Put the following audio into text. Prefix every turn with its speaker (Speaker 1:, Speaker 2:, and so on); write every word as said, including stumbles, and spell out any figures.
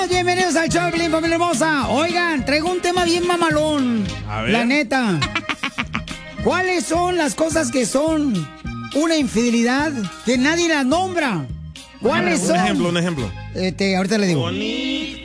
Speaker 1: Bienvenidos al show, Pelín, familia hermosa. Oigan, traigo un tema bien mamalón.
Speaker 2: A ver.
Speaker 1: La neta. ¿Cuáles son las cosas que son una infidelidad que nadie las nombra? ¿Cuáles
Speaker 2: Un
Speaker 1: son?
Speaker 2: ejemplo, un ejemplo.
Speaker 1: Este, ahorita le digo.
Speaker 2: Bonito.